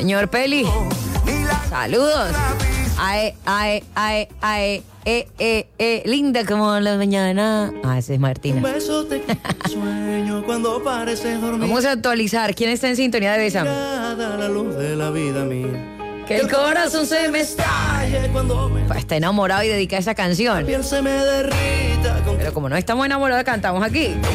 Señor Peli, saludos. Linda como la mañana. Esa es Martina. Sueño cuando pareces dormir. Vamos a actualizar. ¿Quién está en sintonía de Bésame? La luz de la vida mía. Que el corazón se me estalle cuando me está enamorado y dedica esa canción. piel se me derrita. Pero como no estamos enamorados, cantamos aquí.